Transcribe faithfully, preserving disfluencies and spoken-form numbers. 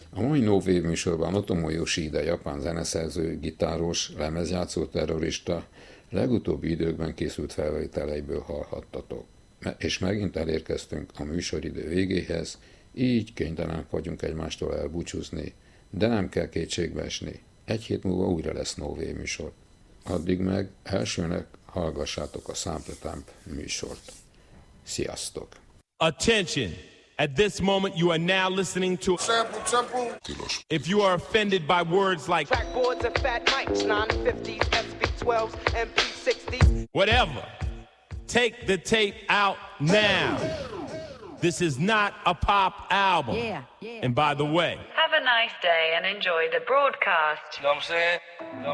A mai No Wave műsorban Otomo Yoshida, japán zeneszerző, gitáros, lemezjátszó terrorista legutóbbi időkben készült felvételeiből hallhattatok. És megint elérkeztünk a műsoridő végéhez, így kénytelenek vagyunk egymástól elbúcsúzni, de nem kell kétségbe esni. Egy hét múlva újra lesz No Wave műsor. Addig meg elsőnek hallgassátok a Sample Temp műsort. Sziasztok! Attention! At this moment, you are now listening to Sample Temple. If you are offended by words like trackboards and fat mics, nine fifties, S B twelves, M P sixties, whatever, take the tape out now. This is not a pop album. Yeah, yeah. And by the way, have a nice day and enjoy the broadcast. You know what I'm saying?